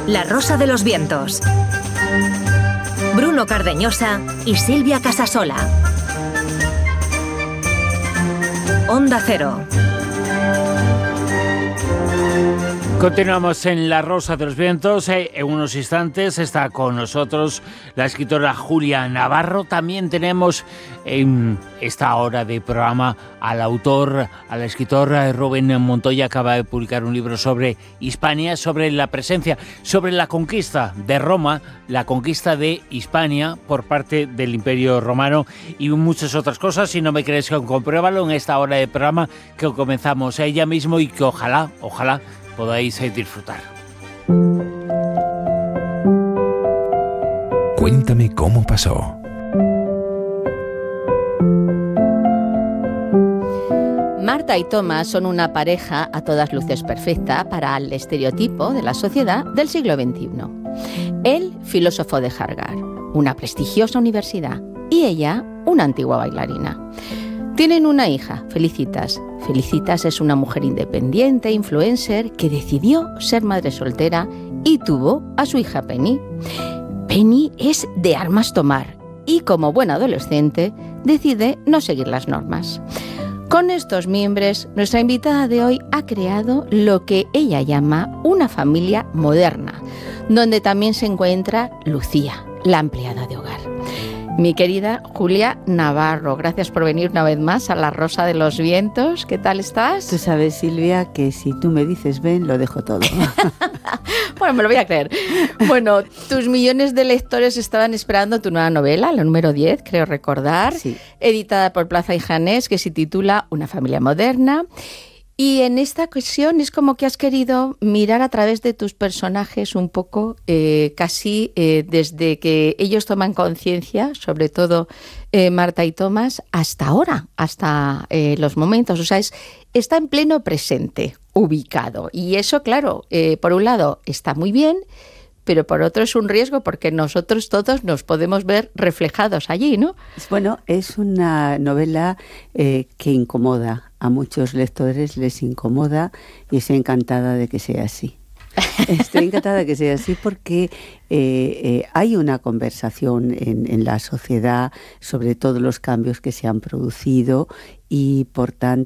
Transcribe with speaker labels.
Speaker 1: La Rosa de los Vientos. Bruno Cardeñosa y Silvia Casasola. Onda Cero.
Speaker 2: Continuamos en La Rosa de los Vientos. En unos instantes está con nosotros la escritora Julia Navarro. También tenemos en esta hora de programa al escritor Rubén Montoya. Acaba de publicar un libro sobre Hispania, sobre la presencia, sobre la conquista de Roma, la conquista de Hispania por parte del Imperio Romano y muchas otras cosas. Si no me crees, compruébalo en esta hora de programa que comenzamos ya mismo y que ojalá podáis disfrutar.
Speaker 3: Cuéntame cómo pasó.
Speaker 4: Marta y Tomás son una pareja a todas luces perfecta para el estereotipo de la sociedad del siglo XXI. Él, filósofo de Harvard, una prestigiosa universidad, y ella, una antigua bailarina. Tienen una hija, Felicitas. Felicitas es una mujer independiente, influencer, que decidió ser madre soltera y tuvo a su hija Penny. Penny es de armas tomar y, como buena adolescente, decide no seguir las normas. Con estos miembros, nuestra invitada de hoy ha creado lo que ella llama una familia moderna, donde también se encuentra Lucía, la empleada de hogar. Mi querida Julia Navarro, gracias por venir una vez más a La Rosa de los Vientos. ¿Qué tal estás?
Speaker 5: Tú sabes, Silvia, que si tú me dices ven, lo dejo todo.
Speaker 4: Bueno, me lo voy a creer. Bueno, tus millones de lectores estaban esperando tu nueva novela, la número 10, creo recordar,
Speaker 5: sí,
Speaker 4: editada por Plaza y Janés, que se titula Una familia moderna. Y en esta ocasión es como que has querido mirar a través de tus personajes un poco, casi desde que ellos toman conciencia, sobre todo Marta y Tomás, hasta ahora, hasta los momentos. O sea, está en pleno presente, ubicado. Y eso, claro, por un lado está muy bien, pero por otro es un riesgo porque nosotros todos nos podemos ver reflejados allí, ¿no?
Speaker 5: Bueno, es una novela que incomoda. A muchos lectores les incomoda y estoy encantada de que sea así. Estoy encantada de que sea así porque hay una conversación en la sociedad sobre todos los cambios que se han producido y, por tanto,